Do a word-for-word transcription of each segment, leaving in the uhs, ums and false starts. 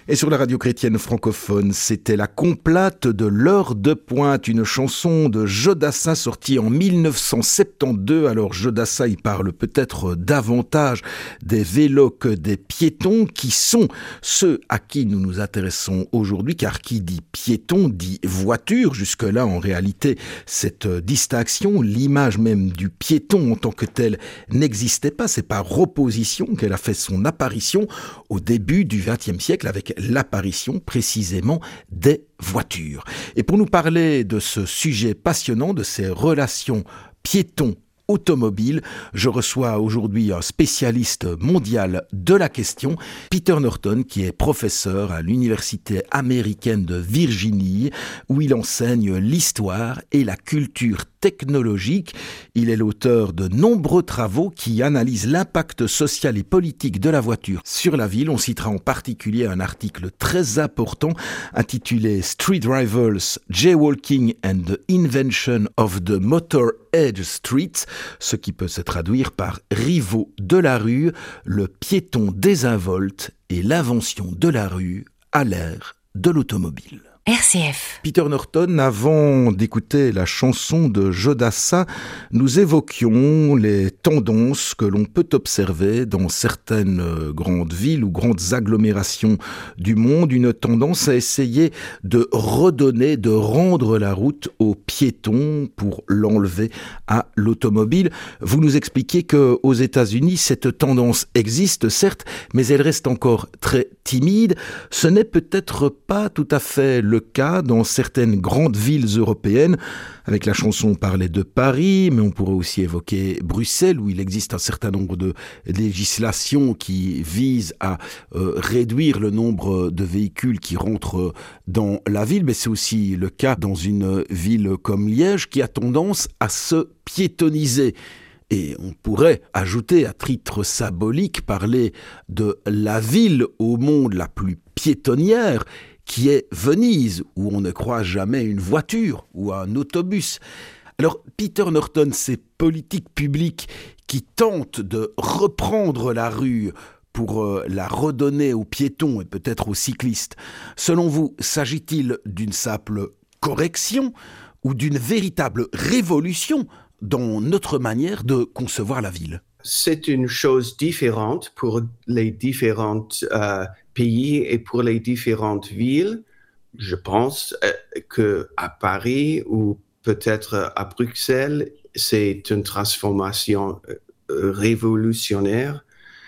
Et sur la radio chrétienne francophone, c'était la complainte de l'heure de pointe, une chanson de Jodassin sortie en mille neuf cent soixante-douze. Alors Jodassin, il parle peut-être davantage des vélos que des piétons, qui sont ceux à qui nous nous intéressons aujourd'hui, car qui dit piéton dit voiture. Jusque-là, en réalité, cette distinction, l'image même du piéton en tant que tel n'existait pas. C'est par opposition qu'elle a fait son apparition au début du vingtième siècle, avec l'apparition précisément des voitures. Et pour nous parler de ce sujet passionnant, de ces relations piétons automobile, je reçois aujourd'hui un spécialiste mondial de la question, Peter Norton, qui est professeur à l'Université américaine de Virginie, où il enseigne l'histoire et la culture technologique. Il est l'auteur de nombreux travaux qui analysent l'impact social et politique de la voiture sur la ville. On citera en particulier un article très important intitulé Street Rivals, Jaywalking and the Invention of the Motor Edge Streets, ce qui peut se traduire par rivaux de la rue, le piéton désinvolte et l'invention de la rue à l'ère de l'automobile. R C F. Peter Norton, avant d'écouter la chanson de Jodassin, nous évoquions les tendances que l'on peut observer dans certaines grandes villes ou grandes agglomérations du monde, une tendance à essayer de redonner, de rendre la route aux piétons pour l'enlever à l'automobile. Vous nous expliquez qu'aux États-Unis, cette tendance existe, certes, mais elle reste encore très timide. Ce n'est peut-être pas tout à fait le cas dans certaines grandes villes européennes. Avec la chanson, on parlait de Paris, mais on pourrait aussi évoquer Bruxelles, où il existe un certain nombre de législations qui visent à euh, réduire le nombre de véhicules qui rentrent dans la ville. Mais c'est aussi le cas dans une ville comme Liège, qui a tendance à se piétoniser. Et on pourrait ajouter, à titre symbolique, parler de la ville au monde la plus piétonnière, qui est Venise, où on ne croise jamais une voiture ou un autobus. Alors, Peter Norton, ces politiques publiques qui tentent de reprendre la rue pour euh, la redonner aux piétons et peut-être aux cyclistes, selon vous, s'agit-il d'une simple correction ou d'une véritable révolution dans notre manière de concevoir la ville? C'est une chose différente pour les différents euh, pays et pour les différentes villes. Je pense euh, qu'à Paris ou peut-être à Bruxelles, c'est une transformation euh, révolutionnaire.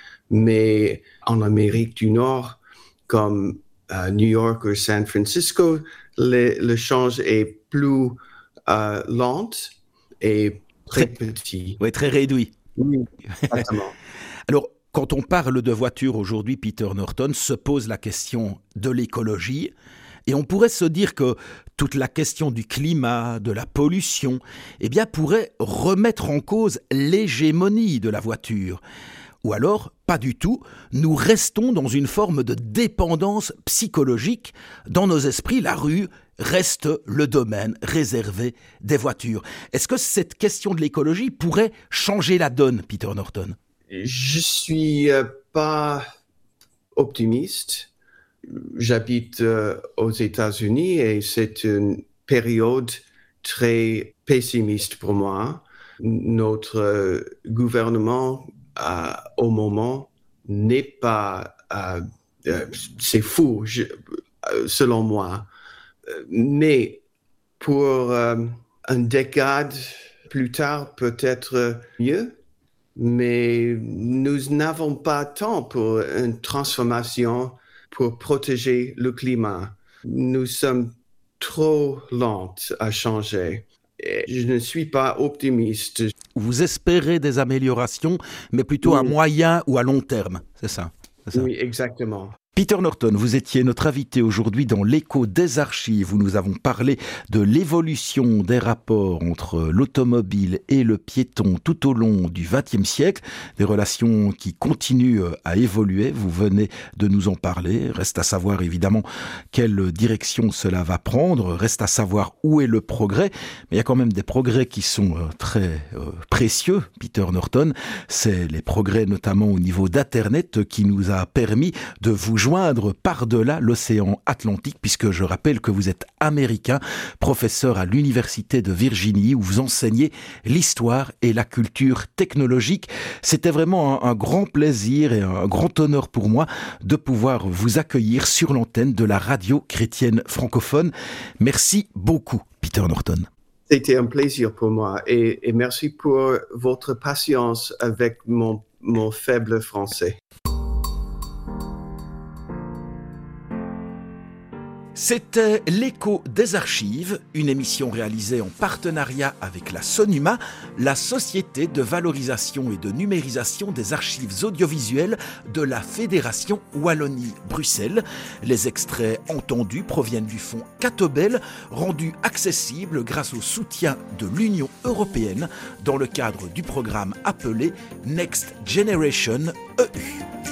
Mais en Amérique du Nord, comme euh, New York ou San Francisco, le, le change est plus euh, lent et très, très petit. Oui, très réduit. Oui, exactement. Alors, quand on parle de voiture aujourd'hui, Peter Norton, se pose la question de l'écologie. Et on pourrait se dire que toute la question du climat, de la pollution, eh bien, pourrait remettre en cause l'hégémonie de la voiture. Ou alors, pas du tout, nous restons dans une forme de dépendance psychologique. Dans nos esprits, la rue reste le domaine réservé des voitures. Est-ce que cette question de l'écologie pourrait changer la donne, Peter Norton? Je suis euh, pas optimiste. J'habite euh, aux États-Unis et c'est une période très pessimiste pour moi. Notre euh, gouvernement, euh, au moment, n'est pas... Euh, euh, c'est fou, je, euh, selon moi. Mais pour euh, une décade plus tard, peut-être mieux. Mais nous n'avons pas de temps pour une transformation pour protéger le climat. Nous sommes trop lents à changer. Et je ne suis pas optimiste. Vous espérez des améliorations, mais plutôt oui. à moyen ou à long terme, c'est ça, c'est ça. Oui, exactement. Peter Norton, vous étiez notre invité aujourd'hui dans l'écho des archives où nous avons parlé de l'évolution des rapports entre l'automobile et le piéton tout au long du vingtième siècle, des relations qui continuent à évoluer. Vous venez de nous en parler. Reste à savoir évidemment quelle direction cela va prendre. Reste à savoir où est le progrès. Mais il y a quand même des progrès qui sont très euh, précieux, Peter Norton. C'est les progrès notamment au niveau d'Internet qui nous a permis de vous joindre joindre par-delà l'océan Atlantique, puisque je rappelle que vous êtes américain, professeur à l'Université de Virginie, où vous enseignez l'histoire et la culture technologique. C'était vraiment un, un grand plaisir et un grand honneur pour moi de pouvoir vous accueillir sur l'antenne de la radio chrétienne francophone. Merci beaucoup, Peter Norton. C'était un plaisir pour moi et, et merci pour votre patience avec mon, mon faible français. C'était l'Écho des Archives, une émission réalisée en partenariat avec la Sonuma, la Société de valorisation et de numérisation des archives audiovisuelles de la Fédération Wallonie-Bruxelles. Les extraits entendus proviennent du fonds Catobel, rendu accessible grâce au soutien de l'Union européenne dans le cadre du programme appelé Next Generation E U.